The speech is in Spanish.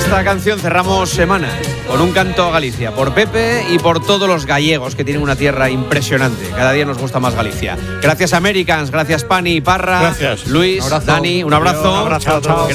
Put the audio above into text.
esta canción cerramos semana con un canto a Galicia, por Pepe y por todos los gallegos que tienen una tierra impresionante. Cada día nos gusta más Galicia. Gracias Americans, gracias Pani, Parra, gracias. Luis, Dani, un abrazo. Un abrazo a todos.